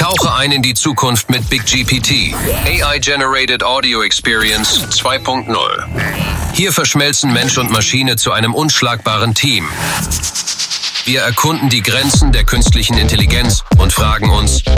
Tauche ein in die Zukunft mit BigGPT, AI Generated Audio Experience 2.0. Hier verschmelzen Mensch und Maschine zu einem unschlagbaren Team. Wir erkunden die Grenzen der künstlichen Intelligenz und fragen uns,